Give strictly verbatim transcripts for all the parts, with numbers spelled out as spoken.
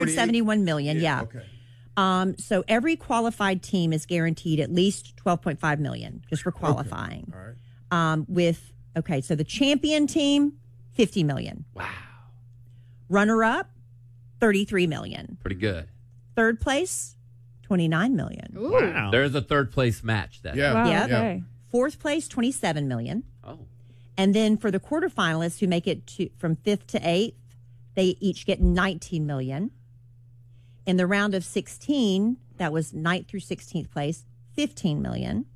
seventy-one million dollars, yeah. yeah. Okay. Um, so every qualified team is guaranteed at least twelve point five million dollars just for qualifying. Okay. All right. Um, with, okay, so the champion team, fifty million dollars. Wow. Runner-up, thirty-three million dollars. Pretty good. Third place, twenty-nine million dollars. Ooh. Wow. There's a third place match. That Yeah. Wow, Yeah. okay. Fourth place, twenty-seven million dollars. Oh. And then for the quarterfinalists who make it to, from fifth to eighth, they each get nineteen million dollars. In the round of sixteen, that was ninth through sixteenth place, fifteen million dollars.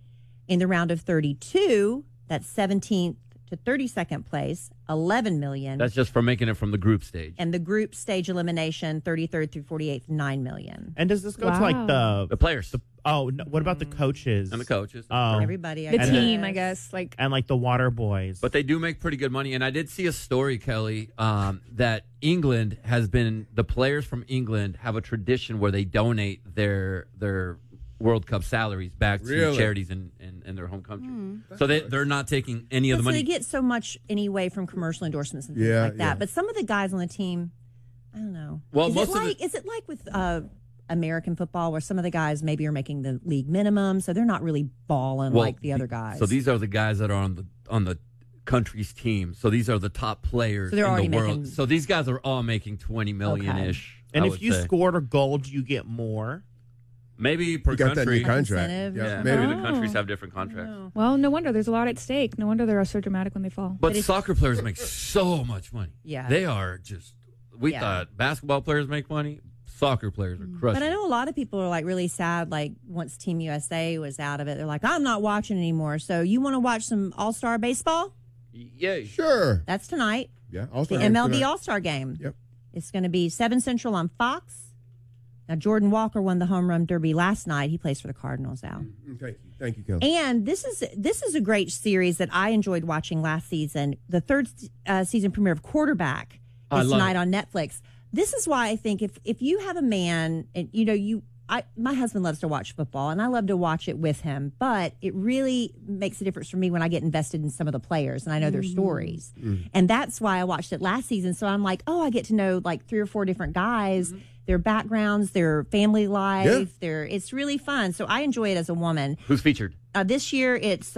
In the round of thirty-two, that's seventeenth to thirty-second place, eleven million dollars. That's just for making it from the group stage. And the group stage elimination, thirty-third through forty-eighth, nine million dollars. And does this go to Wow. like the The players the oh no, what about the coaches and the coaches. Oh, Everybody. I The guess. team, I guess. Like, and like the water boys? But they do make pretty good money. And I did see a story, Kelly, um, that England has been, the players from England have a tradition where they donate their their World Cup salaries back to Really? charities in, in, in their home country. So they, they're not taking any of the So money. they get so much anyway from commercial endorsements and things Yeah, like that. yeah. But some of the guys on the team, I don't know. Well, is most it of like the- is it like with uh, American football where some of the guys maybe are making the league minimum, so they're not really balling Well, like the other guys. So these are the guys that are on the on the country's team. So these are the top players So they're in already the world. making- So these guys are all making twenty million ish. and I if would you say. scored a goal, do you get more? maybe per You got that in country. your contract. Incentive. yeah, maybe. maybe Oh. the countries have different contracts. well, no wonder there's a lot at stake. No wonder they're so dramatic when they fall. But, But if- soccer players make so much money. Yeah. They are just, we Yeah. thought basketball players make money. Soccer players are crushing. But I know a lot of people are like really sad. Like once Team U S A was out of it, they're like, I'm not watching anymore. So you want to watch some All Star baseball? Yeah. Sure. That's tonight. Yeah. All-Star The game M L B tonight. All Star game. Yep. It's going to be seven Central on Fox. Now Jordan Walker won the home run derby last night. He plays for the Cardinals now. Mm, Thank you. Thank you, Kelly. And this is this is a great series that I enjoyed watching last season. The third uh, season premiere of Quarterback I is love tonight it. on Netflix. This is why I think if if you have a man and you know you I my husband loves to watch football and I love to watch it with him, but it really makes a difference for me when I get invested in some of the players and I know their stories. And that's why I watched it last season. So I'm like, oh, I get to know like three or four different guys, their backgrounds, their family life, Yeah. their it's really fun. So I enjoy it as a woman. Who's featured? Uh, this year, it's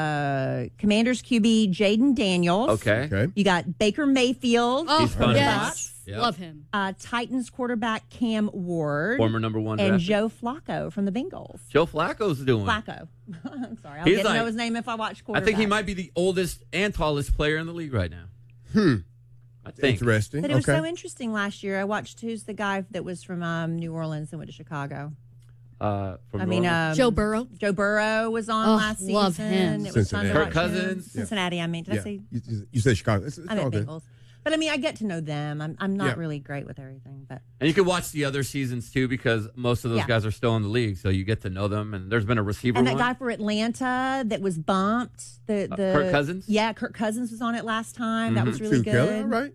uh, Commanders Q B Jaden Daniels. Okay. Okay. You got Baker Mayfield. Oh, He's fun. yes. Yep. Love him. Uh, Titans quarterback Cam Ward. Former number one And draft pick. Joe Flacco from the Bengals. Joe Flacco's doing. Flacco. I'm sorry. I'll He's get to like- know his name if I watch I quarterback. think he might be the oldest and tallest player in the league right now. Hmm. I think. Interesting. But it was okay. so interesting last year. I watched who's the guy that was from um, New Orleans and went to Chicago. Uh, from I mean, Norman. um, Joe Burrow. Joe Burrow was on Oh, last season. love him. It was fun to Cincinnati. watch Kirk Cousins. him. Cincinnati, I mean. Did I yeah. say? You, you- you said Chicago. It's, it's I all meant good. Bengals. But I mean, I get to know them. I'm, I'm not Yeah. really great with everything, but And you can watch the other seasons too because most of those Yeah. guys are still in the league, so you get to know them. And there's been a receiver and that one. guy for Atlanta that was bumped. The the Uh, Kirk Cousins? Yeah, Kirk Cousins was on it last time. That was really Too, good. Kelly. All right.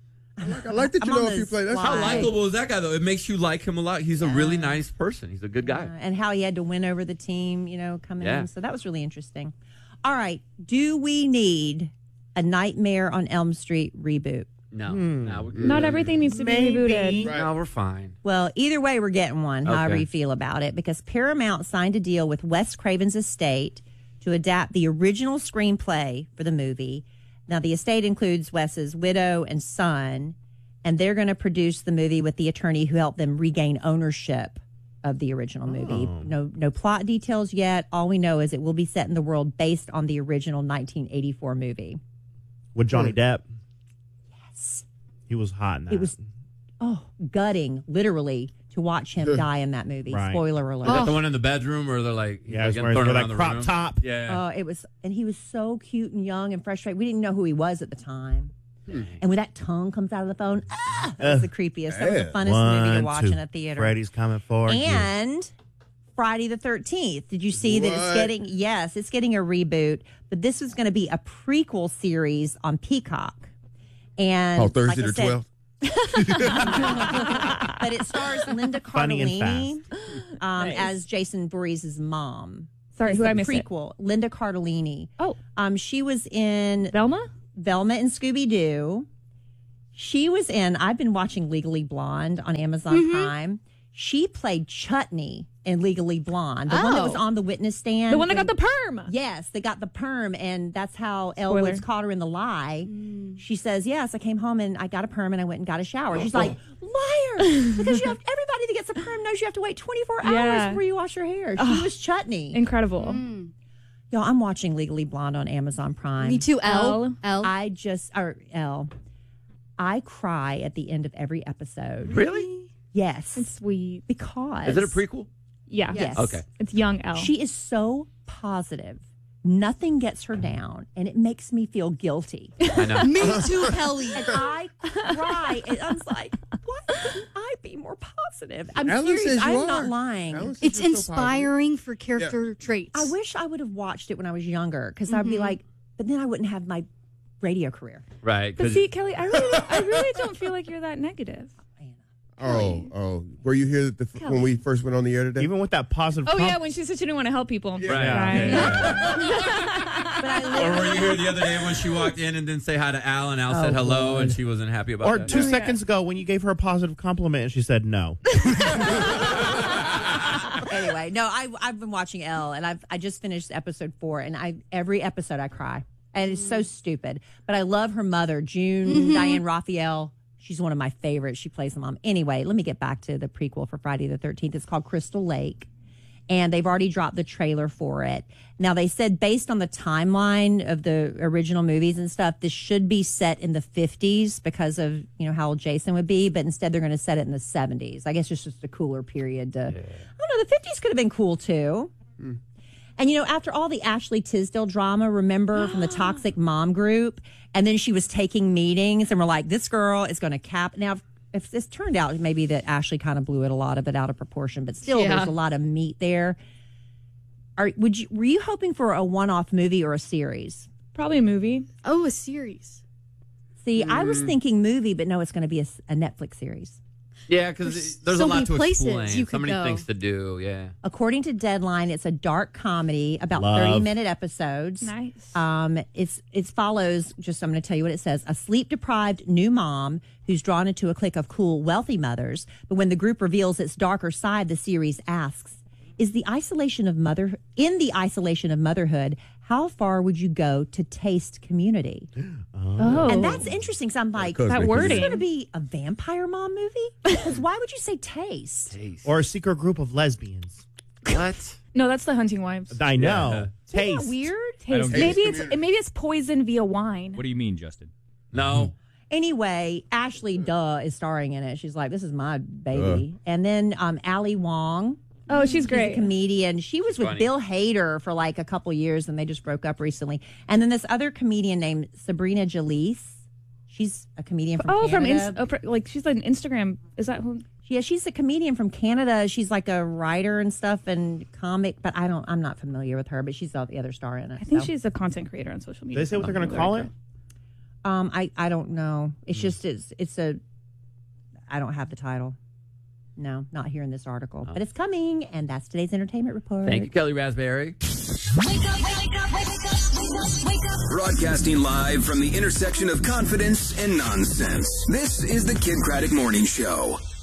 I like, I like that I'm you on know a the few plays. That's slide. How Right. likable is that guy though? It makes you like him a lot. He's a really nice person. He's a good guy. Uh, and how he had to win over the team, you know, coming Yeah. in. So that was really interesting. All right, do we need a Nightmare on Elm Street reboot? No, no, we're good. Not everything needs to be Maybe. rebooted. Right. No, we're fine. Well, either way, we're getting one, however Okay. you feel about it, because Paramount signed a deal with Wes Craven's estate to adapt the original screenplay for the movie. Now, the estate includes Wes's widow and son, and they're going to produce the movie with the attorney who helped them regain ownership of the original movie. No, no plot details yet. All we know is it will be set in the world based on the original nineteen eighty-four movie. With Johnny Depp. Yes. He was hot in that. It was, oh, gutting, literally, to watch him die in that movie. Right. Spoiler alert. Is that the one in the bedroom where they're like, he's Yeah, like it's getting where he's thrown with around that the crop room? top. Yeah. Oh, it was, and he was so cute and young and frustrated. We didn't know who he was at the time. And when that tongue comes out of the phone, ah, that was the creepiest. That was the funnest One, movie to watch two. in a theater. Freddy's coming for you. And Friday the thirteenth. Did you see that it's What? getting, yes, it's getting a reboot, but this was going to be a prequel series on Peacock. And Oh, Thursday like I the said- twelfth. but it stars Linda Funny and Cardellini um, Nice. as Jason Voorhees' mom. Sorry, It's who the I missed it? prequel. Linda Cardellini. Oh, Um, she was in Velma? Velma and Scooby Doo. She was in, I've been watching Legally Blonde on Amazon Mm-hmm. Prime. She played Chutney in Legally Blonde, the one that was Oh. on the witness stand. The one that got when- the perm. Yes, they got the perm, and that's how Elle Spoiler. Woods caught her in the lie. She says, yes, I came home and I got a perm and I went and got a shower. She's like, liar! Because you have everybody that gets a perm knows you have to wait twenty-four hours Yeah. before you wash your hair. She was Chutney. Incredible. Y'all, I'm watching Legally Blonde on Amazon Prime. Me too, L. L. L. I just, or Elle, I cry at the end of every episode. Really? Yes. It's sweet. Because. Is it a prequel? Yeah. Yes. Okay. It's young L. She is so positive. Nothing gets her down, and it makes me feel guilty. I know. Me too, Kelly. And I cry. And I was like, why couldn't I be more positive? I'm Ellen serious. says you I'm not are. lying. Ellen says It's you're so positive. inspiring for character traits. I wish I would have watched it when I was younger because I'd be like, but then I wouldn't have my radio career. Right. but 'cause- see, Kelly, I really, I really don't feel like you're that negative. Oh, oh. Were you here the, when we first went on the air today? Even with that positive. Oh com- yeah, when she said she didn't want to help people. Right. Yeah. But I Or live, were you here the other day when she walked in and didn't say hi to Al, and Al Oh, said hello, Lord. and she wasn't happy about Or that? two seconds ago when you gave her a positive compliment and she said no. anyway, no, I, I've been watching Elle, and I've I just finished episode four, and I every episode I cry, and it's so stupid. But I love her mother, June Diane Raphael. She's one of my favorites. She plays the mom. Anyway, let me get back to the prequel for Friday the thirteenth. It's called Crystal Lake, and they've already dropped the trailer for it. Now, they said based on the timeline of the original movies and stuff, this should be set in the fifties because of, you know, how old Jason would be, but instead they're going to set it in the seventies. I guess it's just a cooler period to, I don't know, the fifties could have been cool too. And, you know, after all the Ashley Tisdale drama, remember from the Toxic Mom group, and then she was taking meetings, and we're like, this girl is going to cap. Now, if, if this turned out maybe that Ashley kind of blew it a lot of it out of proportion, but still, Yeah. there's a lot of meat there. Are would you were you hoping for a one-off movie or a series? Probably a movie. Oh, a series. See, I was thinking movie, but no, it's going to be a, s- a Netflix series. Yeah, because There's there's, so a lot many to places explain. you So could many go. things to do. Yeah. According to Deadline, it's a dark comedy, about Love. thirty-minute episodes. Nice. Um, it's it follows. Just I'm going to tell you what it says: a sleep-deprived new mom who's drawn into a clique of cool, wealthy mothers. But when the group reveals its darker side, the series asks, "Is the isolation of mother in the isolation of motherhood? How far would you go to taste community?" Oh. And that's interesting. So I'm like, Cause that because- is this wording. going to be a vampire mom movie? Because why would you say taste? Or a secret group of lesbians. What? No, that's the Hunting Wives. I know. Yeah. Isn't Taste. that weird? I don't Taste. get Maybe it. it's maybe it's poison via wine. What do you mean, Justin? No. Anyway, Ashley Duh is starring in it. She's like, this is my baby. And then um, Ali Wong. Oh, she's She's a great. comedian. She was with funny. Bill Hader for like a couple years, and they just broke up recently. And then this other comedian named Sabrina Jalise. She's a comedian from Oh, from Canada. Inst- oh, fr- like she's an Instagram. Is that who? yeah, she's a comedian from Canada. She's like a writer and stuff and comic, but I don't. I'm not familiar with her. But she's the the other star in it. I think so. she's a content creator on social media. Did they say what they're going to call it? Um, I I don't know. Hmm. It's just it's it's a. I don't have the title. No, not here in this article, but it's coming, and that's today's entertainment report. Thank you, Kelly Raspberry. Broadcasting live from the intersection of confidence and nonsense. This is the Kid Craddock Morning Show.